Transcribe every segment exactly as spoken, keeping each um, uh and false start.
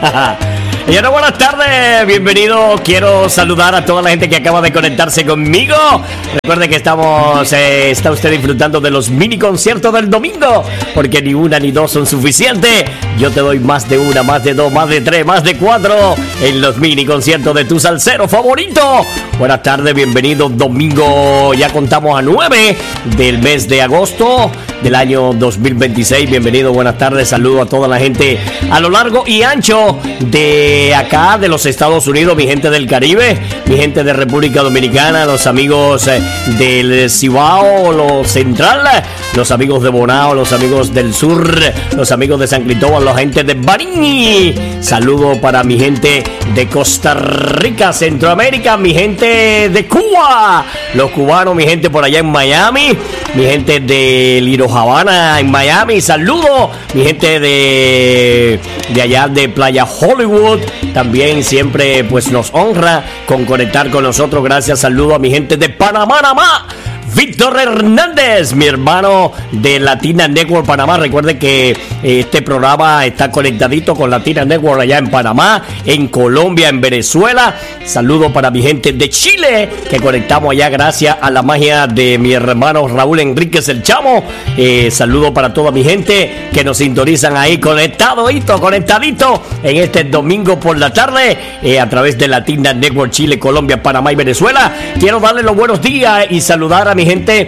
Y ahora buenas tardes, bienvenido. Quiero saludar a toda la gente que acaba de conectarse conmigo. Recuerde que estamos, eh, está usted disfrutando de los mini conciertos del domingo, porque ni una ni dos son suficientes. Yo te doy más de una, más de dos, más de tres, más de cuatro en los mini conciertos de tu salsero favorito. Buenas tardes, bienvenido. Domingo, ya contamos a nueve del mes de agosto del año dos mil veintiséis. Bienvenido, buenas tardes. Saludo a toda la gente a lo largo y ancho de acá, de los Estados Unidos, mi gente del Caribe, mi gente de República Dominicana, los amigos del Cibao, los Central, los amigos de Bonao, los amigos del Sur, los amigos de San Cristóbal, la gente de Bariñi. Saludo para mi gente de Costa Rica, Centroamérica, mi gente de Cuba, los cubanos, mi gente por allá en Miami, mi gente de Liro Habana en Miami. Saludo mi gente de de allá de Playa Hollywood. También siempre pues nos honra con conectar con nosotros. Gracias. Saludo a mi gente de Panamá, Panamá. Víctor Hernández, mi hermano de Latina Network Panamá. Recuerde que este programa está conectadito con Latina Network allá en Panamá, en Colombia, en Venezuela. Saludo para mi gente de Chile, que conectamos allá gracias a la magia de mi hermano Raúl Enríquez el Chamo. Eh, saludo para toda mi gente que nos sintonizan ahí conectadito, conectadito en este domingo por la tarde eh, a través de Latina Network Chile, Colombia, Panamá y Venezuela. Quiero darle los buenos días y saludar a mi gente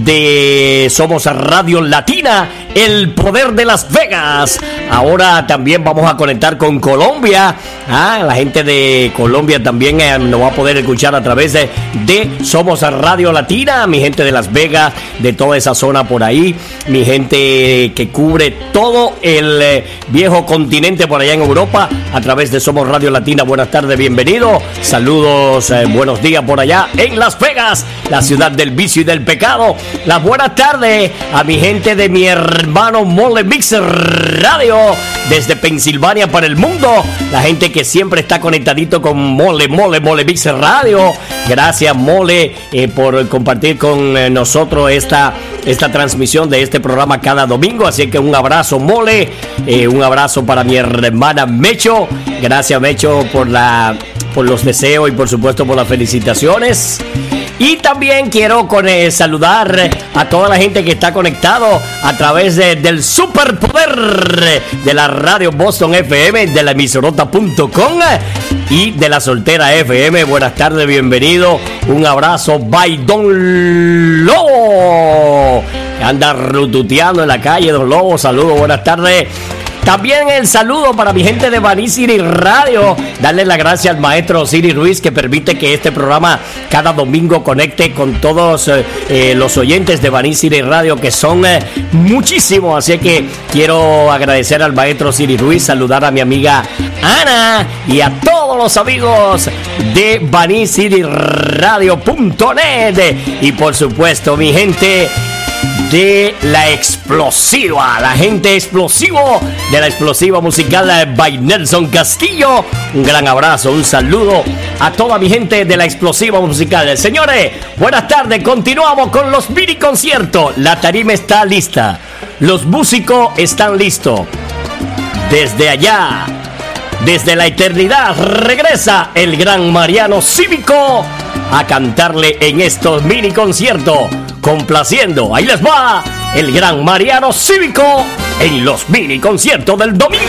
de Somos Radio Latina, el poder de Las Vegas. Ahora también vamos a conectar con Colombia. Ah, la gente de Colombia también eh, nos va a poder escuchar a través de, de Somos Radio Latina. Mi gente de Las Vegas, de toda esa zona por ahí. Mi gente que cubre todo el eh, viejo continente por allá en Europa a través de Somos Radio Latina. Buenas tardes, bienvenido. Saludos, eh, buenos días por allá en Las Vegas, la ciudad del vicio y del pecado. Las buenas tardes a mi gente de mi hermano Mole Mixer Radio desde Pensilvania para el mundo. La gente que siempre está conectadito con Mole, Mole, Mole Mixer Radio. Gracias, Mole, eh, por compartir con eh, nosotros esta, esta transmisión de este programa cada domingo. Así que un abrazo, Mole. Eh, un abrazo para mi hermana Mecho. Gracias, Mecho, por, la, por los deseos y por supuesto por las felicitaciones. Y también quiero con, eh, saludar a toda la gente que está conectado a través de, del superpoder de la radio Boston F M, de la emisorota punto com y de la soltera F M. Buenas tardes, bienvenido. Un abrazo, bye, Don Lobo. Anda rututeando en la calle, Don Lobo. Saludos, buenas tardes. También el saludo para mi gente de Baní City Radio. Darle las gracias al maestro Siri Ruiz, que permite que este programa cada domingo conecte con todos eh, los oyentes de Baní City Radio, que son eh, muchísimos. Así que quiero agradecer al maestro Siri Ruiz, saludar a mi amiga Ana y a todos los amigos de Baní City Radio punto net. Y por supuesto, mi gente de la explosiva, la gente explosivo de la explosiva musical by Nelson Castillo. Un gran abrazo, un saludo a toda mi gente de la explosiva musical. Señores, buenas tardes, continuamos con los mini conciertos. La tarima está lista, los músicos están listos. Desde allá, desde la eternidad, regresa el gran Mariano Cívico a cantarle en estos mini conciertos, complaciendo. Ahí les va el gran Mariano Cívico en los mini conciertos del domingo.